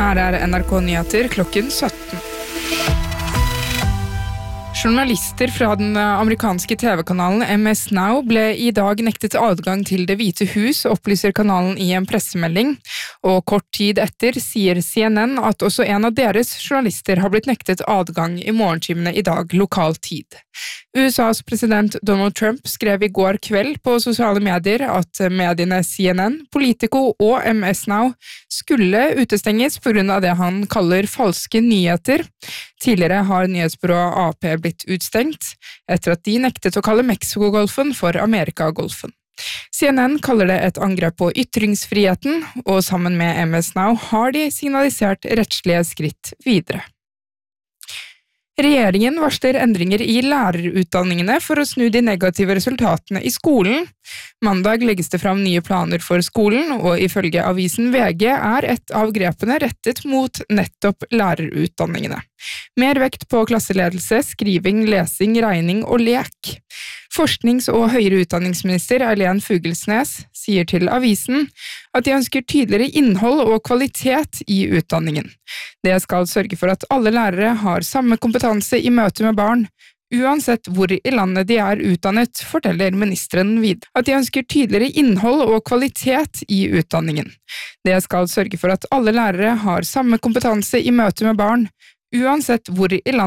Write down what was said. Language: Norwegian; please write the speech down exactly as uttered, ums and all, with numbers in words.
Her er N R K Nyheter klokken sytten. Journalister fra den amerikanske T V-kanalen M S Now ble i dag nektet adgang til Det hvite hus, opplyser kanalen i en pressemelding, og kort tid etter sier C N N at også en av deres journalister har blitt nektet adgang i morgentimene i dag lokal tid. U S A's president Donald Trump skrev i går kveld på sosiale medier at mediene C N N, Politico og M S Now skulle utestenges på grunn av det han kaller falske nyheter. Tidligere har nyhetsbyrået A P blitt utstengt, etter at de nektet å kalle Mexiko-golfen for Amerika-golfen. C N N kaller det et angrep på ytringsfriheten, og sammen med M S Now har de signalisert rettslige skritt videre. Regjeringen varsler endringer i lærerutdanningene for å snu de negative resultatene i skolen. Mandag legges det fram nye planer for skolen, og ifølge avisen V G er et av grepene rettet mot nettopp lærerutdanningene. Mer vekt på klasseledelse, skriving, lesing, regning og lek. Forsknings- og høyere utdanningsminister Eileen Fuglesnes sier til avisen at de ønsker tydeligere innhold og kvalitet i utdanningen. Det skal sørge for at alle lærere har samme kompetanse i møte med barn, uansett hvor i landet de er utdannet, forteller ministeren videre. At de ønsker tydeligere innhold og kvalitet i utdanningen. Det skal sørge for at alle lærere har samme kompetanse i møte med barn, uansett hvor i landet